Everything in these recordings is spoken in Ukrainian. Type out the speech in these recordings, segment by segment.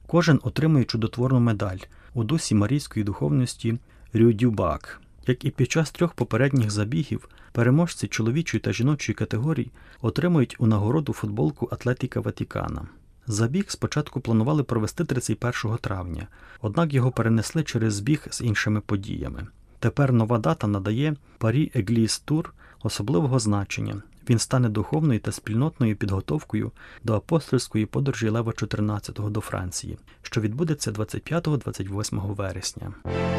Кожен отримує чудотворну медаль у дусі марійської духовності Рю-Дю-Бак. Як і під час 3 попередніх забігів, переможці чоловічої та жіночої категорій отримують у нагороду футболку Атлетіка Ватікана. Забіг спочатку планували провести 31 травня, однак його перенесли через збіг з іншими подіями. Тепер нова дата надає Парі-Егліс Тур особливого значення. Він стане духовною та спільнотною підготовкою до апостольської подорожі Лева XIV до Франції, що відбудеться 25-28 вересня.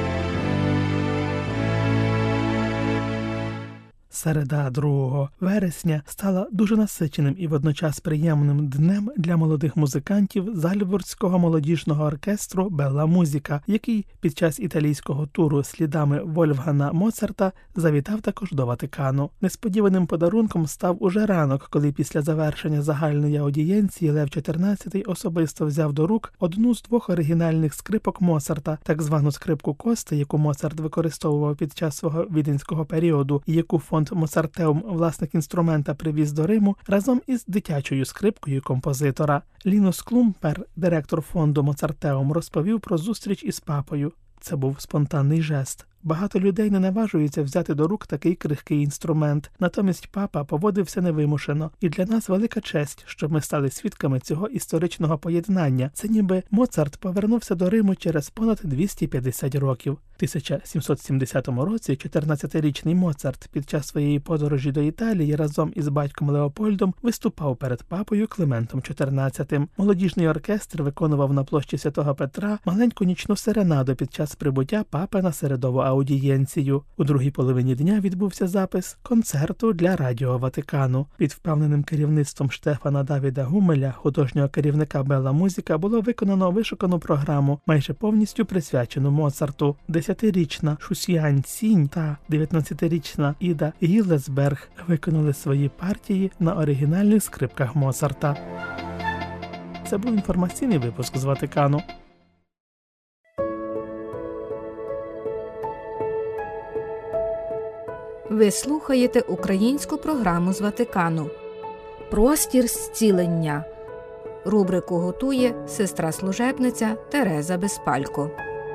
Середа 2 вересня стала дуже насиченим і водночас приємним днем для молодих музикантів Зальцбурзького молодіжного оркестру «Белла Музика», який під час італійського туру слідами Вольфганга Моцарта завітав також до Ватикану. Несподіваним подарунком став уже ранок, коли після завершення загальної аудієнції Лев XIV особисто взяв до рук одну з 2 оригінальних скрипок Моцарта, так звану скрипку Кости, яку Моцарт використовував під час свого віденського періоду, і яку фонд Моцартеум, власник інструмента, привіз до Риму разом із дитячою скрипкою композитора. Лінус Клумпер, директор фонду Моцартеум, розповів про зустріч із папою. Це був спонтанний жест. Багато людей не наважуються взяти до рук такий крихкий інструмент. Натомість папа поводився невимушено. І для нас велика честь, що ми стали свідками цього історичного поєднання. Це ніби Моцарт повернувся до Риму через понад 250 років. В 1770 році 14-річний Моцарт під час своєї подорожі до Італії разом із батьком Леопольдом виступав перед папою Климентом XIV. Молодіжний оркестр виконував на площі Святого Петра маленьку нічну серенаду під час прибуття папи на середову аудієнцію. У другій половині дня відбувся запис концерту для Радіо Ватикану. Під впевненим керівництвом Штефана Давіда Гумеля, художнього керівника «Белла Музика», було виконано вишукану програму, майже повністю присвячену Моцарту. 10-річна Шусіань Сінь та 19-річна Іда Гіллесберг виконали свої партії на оригінальних скрипках Моцарта. Це був інформаційний випуск з Ватикану. Ви слухаєте українську програму з Ватикану «Простір зцілення». Рубрику готує сестра-служебниця Тереза Безпалько.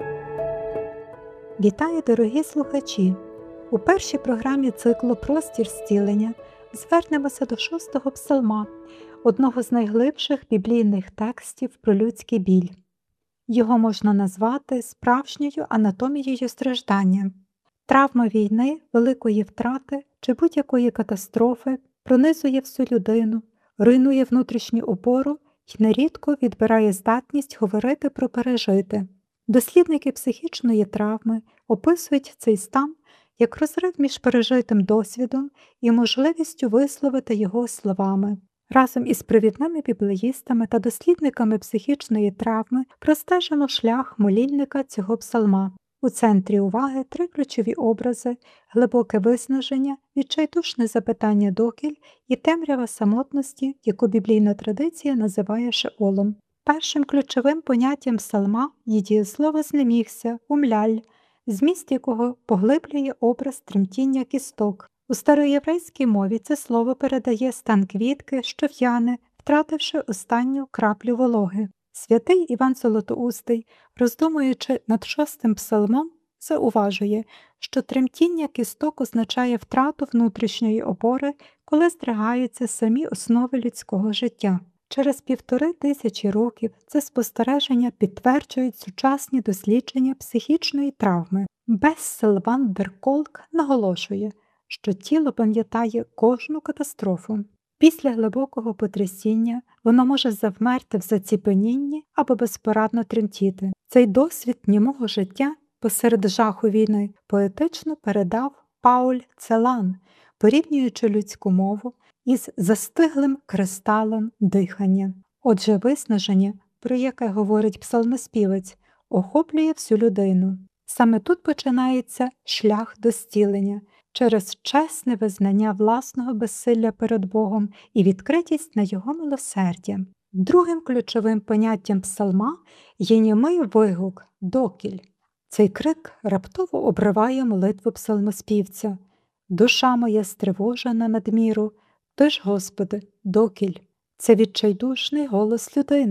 Вітаю, дорогі слухачі! У першій програмі циклу «Простір зцілення» звернемося до 6-го псалма, одного з найглибших біблійних текстів про людський біль. Його можна назвати справжньою анатомією страждання. Травма війни, великої втрати чи будь-якої катастрофи пронизує всю людину, руйнує внутрішню опору і нерідко відбирає здатність говорити про пережите. Дослідники психічної травми описують цей стан як розрив між пережитим досвідом і можливістю висловити його словами. Разом із провідними біблеїстами та дослідниками психічної травми простежимо шлях молільника цього псалма. У центрі уваги 3 ключові образи – глибоке виснаження, відчайдушне запитання докіль і темрява самотності, яку біблійна традиція називає шеолом. Першим ключовим поняттям псалма є дієслово «знемігся», «умляль», зміст якого поглиблює образ тремтіння кісток. У староєврейській мові це слово передає стан квітки, що в'яне, втративши останню краплю вологи. Святий Іван Золотоустий, роздумуючи над 6-м псалмом, зауважує, що тремтіння кісток означає втрату внутрішньої опори, коли здригаються самі основи людського життя. Через 1500 років це спостереження підтверджують сучасні дослідження психічної травми. Бессел ван дер Колк наголошує, що тіло пам'ятає кожну катастрофу. Після глибокого потрясіння воно може завмерти в заціпенінні або безпорадно тремтіти. Цей досвід німого життя посеред жаху війни поетично передав Пауль Целан, порівнюючи людську мову із застиглим кристалом дихання. Отже, виснаження, про яке говорить псалмоспівець, охоплює всю людину. Саме тут починається шлях до зцілення через чесне визнання власного безсилля перед Богом і відкритість на Його милосердя. Другим ключовим поняттям псалма є німий вигук «докіль». Цей крик раптово обриває молитву псалмоспівця. «Душа моя стривожена надміру, Ти ж, Господи, докіль». Це відчайдушний голос людини,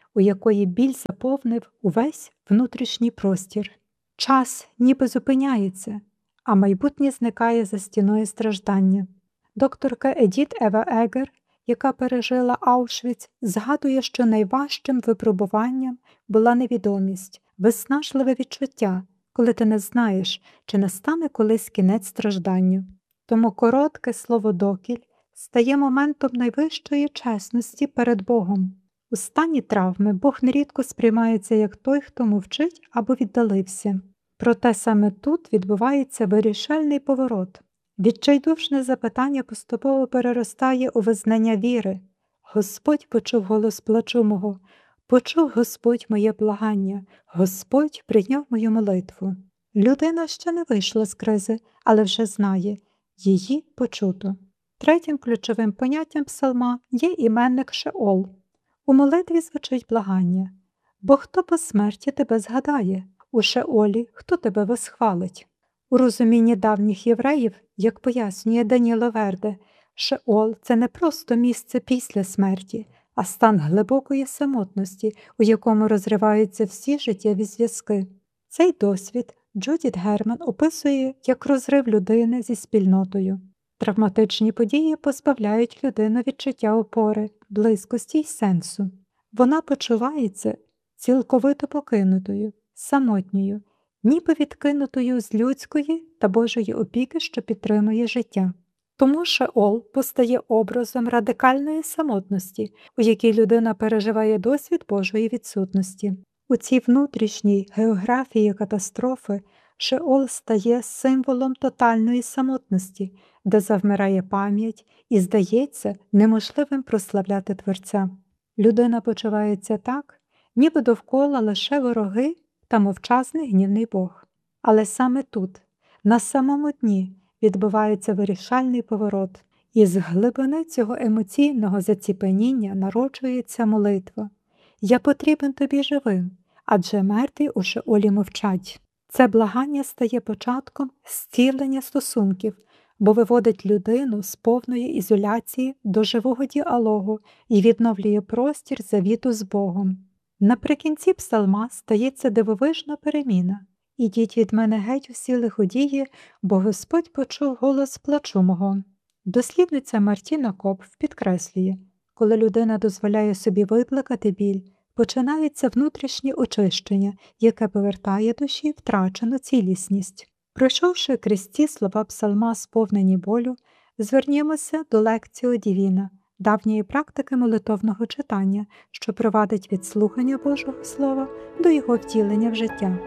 у якої біль заповнив увесь внутрішній простір. Час ніби зупиняється, а майбутнє зникає за стіною страждання. Докторка Едіт Ева Егер, яка пережила Аушвіц, згадує, що найважчим випробуванням була невідомість, виснажливе відчуття, коли ти не знаєш, чи настане колись кінець стражданню. Тому коротке слово «докіль» стає моментом найвищої чесності перед Богом. У стані травми Бог нерідко сприймається як той, хто мовчить або віддалився. Проте саме тут відбувається вирішальний поворот. Відчайдушне запитання поступово переростає у визнання віри. Господь почув голос плачу мого, почув Господь моє благання, Господь прийняв мою молитву. Людина ще не вийшла з кризи, але вже знає, її почуто. Третім ключовим поняттям псалма є іменник Шеол. У молитві звучить благання. Бо хто по смерті тебе згадає? У Шеолі хто тебе восхвалить? У розумінні давніх євреїв, як пояснює Даніло Верде, Шеол – це не просто місце після смерті, а стан глибокої самотності, у якому розриваються всі життєві зв'язки. Цей досвід Джудіт Герман описує як розрив людини зі спільнотою. Травматичні події позбавляють людину відчуття опори, близькості й сенсу. Вона почувається цілковито покинутою, самотньою, ніби відкинутою з людської та Божої опіки, що підтримує життя. Тому Шеол постає образом радикальної самотності, у якій людина переживає досвід Божої відсутності. У цій внутрішній географії катастрофи Шеол стає символом тотальної самотності, де завмирає пам'ять і здається неможливим прославляти Творця. Людина почувається так, ніби довкола лише вороги та мовчазний гнівний Бог. Але саме тут, на самому дні, відбувається вирішальний поворот. І з глибини цього емоційного заціпеніння народжується молитва. «Я потрібен тобі живим, адже мертві у Шеолі мовчать». Це благання стає початком зцілення стосунків, бо виводить людину з повної ізоляції до живого діалогу і відновлює простір завіту з Богом. Наприкінці псалма стається дивовижна переміна. «Ідіть від мене геть усі лиходії, бо Господь почув голос плачу мого». Дослідниця Мартіна Копф підкреслює, коли людина дозволяє собі виплакати біль, починається внутрішнє очищення, яке повертає душі втрачену цілісність. Пройшовши крізь ці слова псалма, сповнені болю, звернімося до лекціо дівіна, давньої практики молитовного читання, що провадить від слухання Божого Слова до його втілення в життя.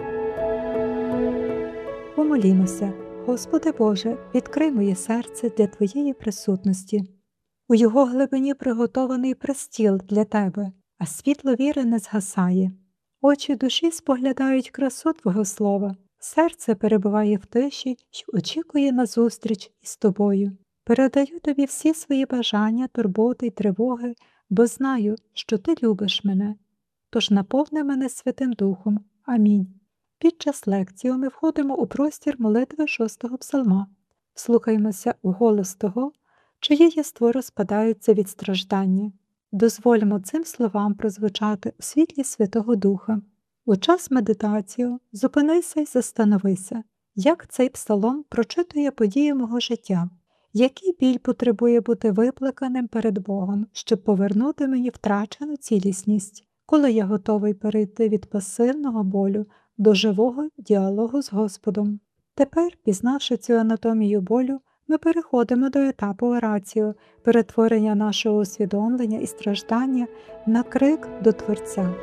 Помолімося. Господи Боже, відкрий моє серце для Твоєї присутності. У його глибині приготований престіл для Тебе, а світло віри не згасає. Очі душі споглядають красу Твого Слова, серце перебуває в тиші й очікує на зустріч із Тобою. Передаю Тобі всі свої бажання, турботи й тривоги, бо знаю, що Ти любиш мене. Тож наповни мене Святим Духом. Амінь. Під час лекції ми входимо у простір молитви 6-го псалма. Вслухаємося у голос того, чиє єство розпадаються від страждання. Дозвольмо цим словам прозвучати у світлі Святого Духа. У час медитації зупинися й застановися, як цей псалом прочитує події мого життя, який біль потребує бути виплаканим перед Богом, щоб повернути мені втрачену цілісність, коли я готовий перейти від пасивного болю до живого діалогу з Господом. Тепер, пізнавши цю анатомію болю, ми переходимо до етапу ораціо, перетворення нашого усвідомлення і страждання на крик до Творця.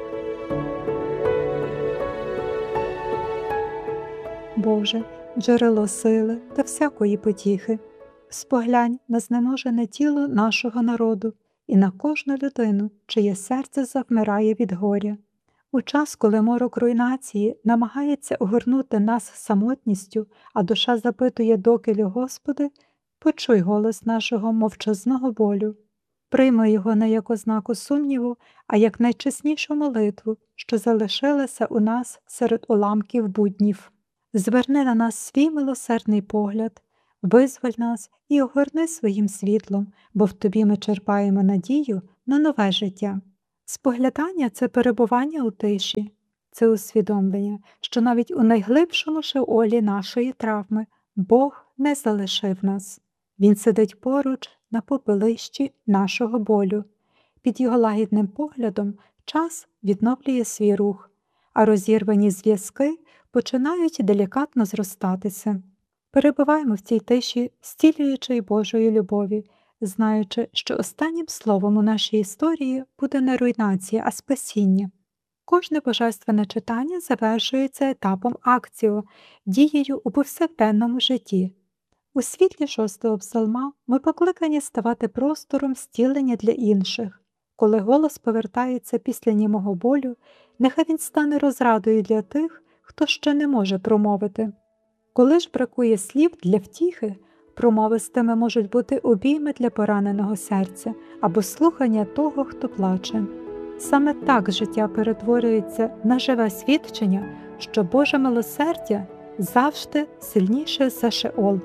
Боже, джерело сили та всякої потіхи, споглянь на знеможене тіло нашого народу і на кожну людину, чиє серце завмирає від горя. У час, коли морок руйнації намагається огорнути нас самотністю, а душа запитує докілю Господи, почуй голос нашого мовчазного болю. Прийми його не як ознаку сумніву, а як найчеснішу молитву, що залишилася у нас серед уламків буднів. Зверни на нас свій милосердний погляд, визволь нас і огорни своїм світлом, бо в Тобі ми черпаємо надію на нове життя. Споглядання – це перебування у тиші, це усвідомлення, що навіть у найглибшому шеолі нашої травми Бог не залишив нас. Він сидить поруч на попелищі нашого болю. Під його лагідним поглядом час відновлює свій рух, а розірвані зв'язки починають делікатно зростатися. Перебуваємо в цій тиші зцілюючої Божої любові, знаючи, що останнім словом у нашій історії буде не руйнація, а спасіння. Кожне божественне читання завершується етапом акціо, дією у повсякденному житті. У світлі 6-го псалма ми покликані ставати простором зцілення для інших. Коли голос повертається після німого болю, нехай він стане розрадою для тих, хто ще не може промовити. Коли ж бракує слів для втіхи, промовистими можуть бути обійми для пораненого серця або слухання того, хто плаче. Саме так життя перетворюється на живе свідчення, що Боже милосердя завжди сильніше за Шеол.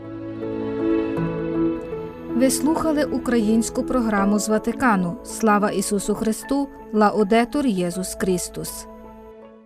Ви слухали українську програму з Ватикану. Слава Ісусу Христу! Лаудетур Єсус Христос!